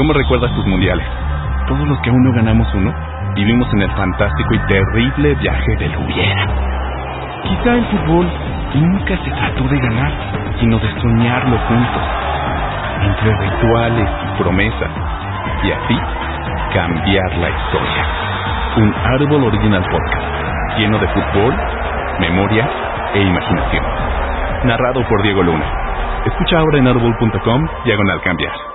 ¿Cómo recuerdas tus mundiales? Todos los que aún no ganamos uno, vivimos en el fantástico y terrible viaje del hubiera. Quizá el fútbol nunca se trató de ganar, sino de soñarlo juntos, entre rituales y promesas, y así cambiar la historia. Un Árbol Original Podcast, lleno de fútbol, memoria e imaginación. Narrado por Diego Luna. Escucha ahora en árbol.com/cambiar.